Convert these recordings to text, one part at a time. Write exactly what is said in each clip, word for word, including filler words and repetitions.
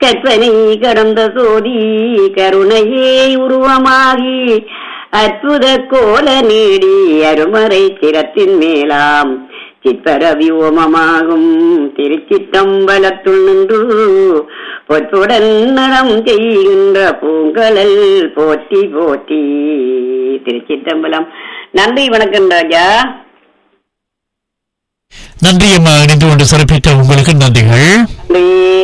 கற்பனை கடந்த சோதி கருணையே உருவமாகி அற்புத கோல நீடி அருமறை சிரத்தின் மேலாம் சிற்பர வியோமமாகும் திருச்சிற்றம்பலத்துள் நின்று பொற்புடன் நடம் செய்கின்ற பூங்கலல் போற்றி போற்றி. திருச்சிற்றம்பலம். நன்றி, வணக்கம் ராஜா. நன்றி அம்மா, இணைந்து கொண்டு சிறப்பித்த உங்களுக்கு நன்றிகள். நன்றி.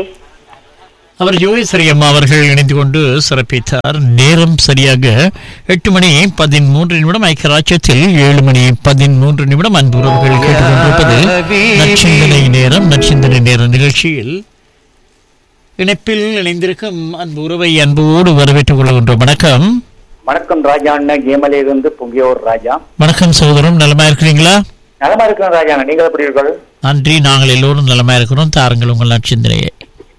அவர் யோகேஸ்வரி அம்மா அவர்கள் இணைந்து கொண்டு சிறப்பித்தார். நேரம் சரியாக எட்டு மணி பதிமூன்று நிமிடம். ஐக்கிய ராஜ்யத்தில் ஏழு மணி பதிமூன்று நிமிடம். அன்புறவர்கள் கேட்டுக்கொண்டிருப்பது நற்சிந்தனை நேரம். நற்சிந்தனை நேர நிகழ்ச்சியில் இணைப்பில் இணைந்திருக்கும் அன்பு உறவை அன்போடு வரவேற்றுக் கொள்கின்றோம். வணக்கம். வணக்கம் ராஜா அண்ணன், கேமலிலிருந்து பொங்கியோர் ராஜா. வணக்கம் சகோதரம், நலமா இருக்கிறீங்களா? நலமா இருக்கிறோம் ராஜா. நீங்கள் எப்படி இருக்கீர்கள்? நன்றி, நாங்கள் எல்லோரும் நலமா இருக்கிறோம். தாருங்கள் உங்கள் நற்சிந்தனையை.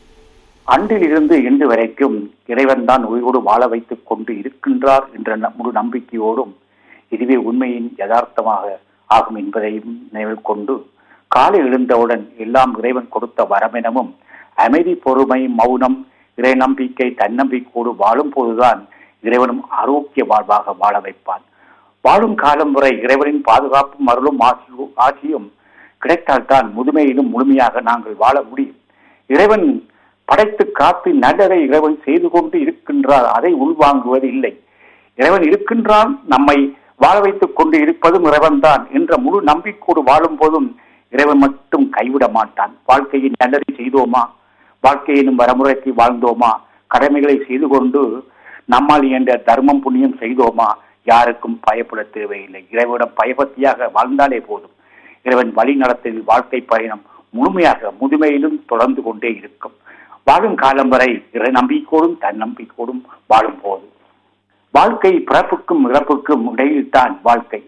அன்றில் இருந்து இன்று வரைக்கும் இறைவன் தான் உயிரோடு வாழ வைத்துக் கொண்டு இருக்கின்றார் என்ற முழு நம்பிக்கையோடும் இதுவே உண்மையின் யதார்த்தமாக ஆகும் என்பதையும் நினைவில் கொண்டு காலை எழுந்தவுடன் எல்லாம் இறைவன் கொடுத்த வரமெனவும் அமைதி, பொறுமை, மௌனம், இறை நம்பிக்கை, தன்னம்பிக்கையோடு வாழும் போதுதான் இறைவனும் ஆரோக்கிய வாழ்வாக வாழ வைப்பான். வாழும் காலம் வரை இறைவனின் பாதுகாப்பும் அருளும் ஆட்சியும் கிடைத்தால்தான் முதுமையிலும் முழுமையாக நாங்கள் வாழ முடியும். இறைவன் படைத்து காத்து நல்லதை இறைவன் செய்து கொண்டு இருக்கின்றார், அதை உள்வாங்குவது இல்லை. இறைவன் இருக்கின்றான், நம்மை வாழ வைத்துக் கொண்டு இருப்பதும் இறைவன் தான் என்ற முழு நம்பிக்கையோடு வாழும் போதும் இறைவன் மட்டும் கைவிட மாட்டான். வாழ்க்கையின் நல்லதை செய்தோமா, வாழ்க்கையினும் வரமுறைக்கு வாழ்ந்தோமா, கடமைகளை செய்து கொண்டு நம்மால் என்ற தர்மம் புண்ணியம் செய்தோமா, யாருக்கும் பயப்பட தேவையில்லை. இறைவனிடம் பயபக்தியாக வாழ்ந்தாலே போதும். இறைவன் வழி நடத்தில் வாழ்க்கை பயணம் முழுமையாக முதுமையிலும் தொடர்ந்து கொண்டே இருக்கும். வாழும் காலம் வரை இறை நம்பிக்கையோடும் தன்னம்பிக்கையோடும் வாழும் போது வாழ்க்கை பிறப்புக்கும் இறப்புக்கும் இடையில் தான் வாழ்க்கை.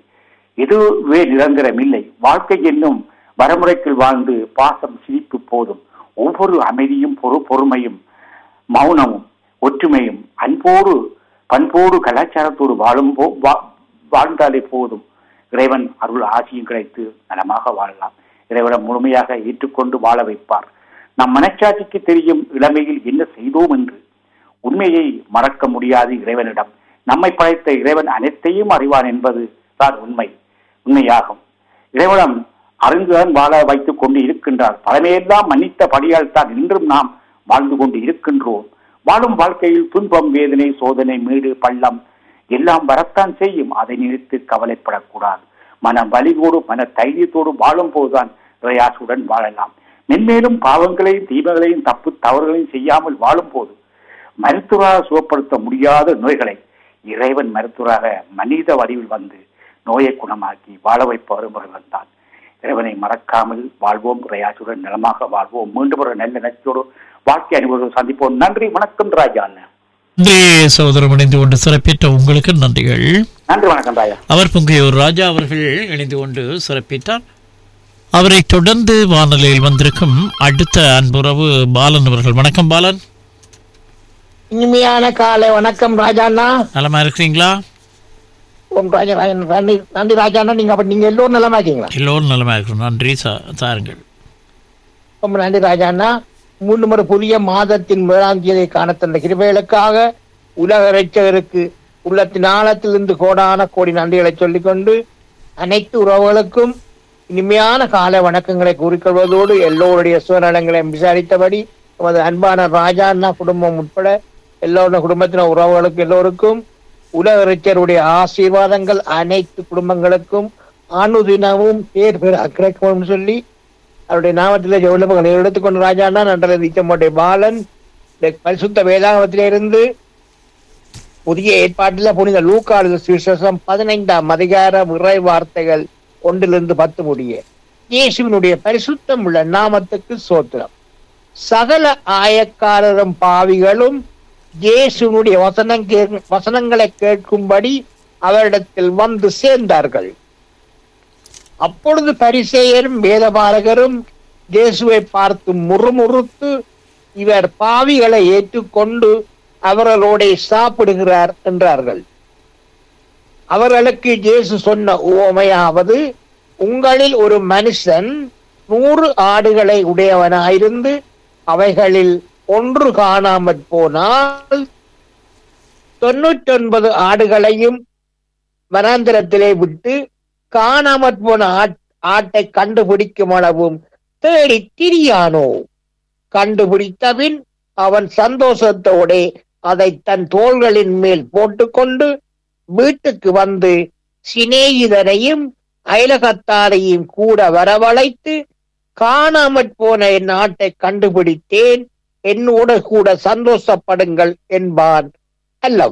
எதுவே நிரந்தரம் இல்லை. வாழ்க்கை என்னும் வரமுறைக்குள் வாழ்ந்து பாசம், சிரிப்பு போதும். ஒவ்வொரு அமைதியும் பொறு பொறுமையும் மௌனமும் ஒற்றுமையும் அன்போடு பண்போடு கலாச்சாரத்தோடு வாழும் போ வாழ்ந்தாலே போதும். இறைவன் அருள் ஆசியும் கிடைத்து நலமாக வாழலாம். இறைவனை முழுமையாக ஏற்றுக்கொண்டு வாழ வைப்பார். நம் மனச்சாட்சிக்கு தெரியும் இளமையில் என்ன செய்தோம் என்று. உண்மையை மறக்க முடியாது இறைவனிடம். நம்மை படைத்த இறைவன் அனைத்தையும் அறிவான் என்பது தான் உண்மை உண்மையாகும். இறைவனம் அறிந்துதான் வாழ வைத்துக் கொண்டு இருக்கின்றார். பழமையெல்லாம் மன்னித்த படியால் தான் இன்றும் நாம் வாழ்ந்து கொண்டு இருக்கின்றோம். வாழும் வாழ்க்கையில் துன்பம், வேதனை, சோதனை, மீடு, பள்ளம் எல்லாம் வரத்தான் செய்யும். அதை நினைத்து கவலைப்படக்கூடாது. மன வலிவோடு மன தைரியத்தோடு வாழும் போதுதான் பிரயாசுடன் வாழலாம். மென்மேலும் பாவங்களையும் தீபங்களையும் தப்பு தவறுகளையும் செய்யாமல் வாழும் போது மருத்துவராக சுகப்படுத்த முடியாத நோய்களை இறைவன் மருத்துவராக மனித வடிவில் வந்து நோயை குணமாக்கி வாழ வைப்பவரும் இறைவன் தான். இறைவனை மறக்காமல் வாழ்வோம், பிரயாசுடன் நலமாக வாழ்வோம். மீண்டும் ஒரு நல்ல நச்சோடு வாழ்க்கை அனுபவம் சந்திப்போம். நன்றி, வணக்கம் ராஜா. நன்றி சகோதரம், இணைந்து கொண்டு சிறப்பித்த உங்களுக்கு நன்றிகள். நன்றி, வணக்கம் ராஜா. அவர் பொங்கியோர் ராஜா அவர்கள் இணைந்து கொண்டு சிறப்பித்தார். அவரை தொடர்ந்து வானொலியில் வந்திருக்கும் அடுத்த அன்புறவு பாலன் அவர்கள். வணக்கம் பாலன். இனிமையான காலை வணக்கம் ராஜாண்ணா. நலமா இருக்கிறீங்களா? நன்றி ராஜாண்ணா. நீங்க அப்ப நீங்க எல்லோரும் நலமா இருக்கீங்களா? எல்லோரும் நலமா இருக்கிறோம். நன்றி சாருங்கள். ரொம்ப நன்றி ராஜாண்ணா. மூன்று முறை புதிய மாதத்தின் முதலாம் தேதியை காண தந்த கிருபைகளுக்காக உலக இறைச்சகருக்கு உள்ளத்தின் ஆழத்திலிருந்து கோடான கோடி நன்றிகளை சொல்லிக்கொண்டு அனைத்து உறவுகளுக்கும் இனிமையான கால வணக்கங்களை கூறிக்கொள்வதோடு எல்லோருடைய சுவநலங்களை விசாரித்தபடி நமது அன்பான ராஜாண்ணா குடும்பம் உட்பட எல்லோருடைய குடும்பத்தின உறவுகளுக்கு எல்லோருக்கும் உலக இறைச்சருடைய ஆசீர்வாதங்கள் அனைத்து குடும்பங்களுக்கும் அனுதினமும் பேர் பேர் அக்கிரகம் சொல்லி அவருடைய நாமத்திலே ஜெவலமங்களை எடுத்துக்கொண்டு ராஜாண்ணா நன்றி நீச்சமோட்டை பாலன் பரிசுத்த வேதாகமத்திலிருந்து புதிய ஏற்பாட்டில் புனித லூக்காடு சுவிசேஷம் பதினைந்தாம் அதிகார இறை வார்த்தைகள் ஒன்றிலிருந்து பத்து முடிய. இயேசுவினுடைய பரிசுத்தம் உள்ள நாமத்துக்கு சோத்திரம். சகல ஆயக்காரரும் பாவிகளும் இயேசுவினுடைய வசனம் கே வசனங்களை கேட்கும்படி அவரிடத்தில் வந்து சேர்ந்தார்கள். அப்பொழுது பரிசேயரும் வேதபாரகரும் இயேசுவை பார்த்து முறுமுறுத்து, இவர் பாவிகளை ஏற்றுக்கொண்டு அவர்களோட சாப்பிடுகிறார் என்றார்கள். அவர்களுக்கு இயேசு சொன்ன உவமையாவது, உங்களில் ஒரு மனுஷன் நூறு ஆடுகளை உடையவனாயிருந்து அவைகளில் ஒன்று காணாமற் போனால் தொண்ணூற்றி ஒன்பது ஆடுகளையும் வனாந்திரத்திலே விட்டு காணாமற் போன ஆட்டை கண்டுபிடிக்கும் அளவும் தேடி திரியானோ. கண்டுபிடித்தபின் அவன் சந்தோஷத்தோட அதை தன் தோள்களின் மேல் போட்டுக்கொண்டு வீட்டுக்கு வந்து சிநேகிதரையும் அயலகத்தாரையும் கூட வரவழைத்து, காணாமற் போன என் ஆட்டை கண்டுபிடித்தேன், என்னோட கூட சந்தோஷப்படுங்கள் என்பான் அல்லவா.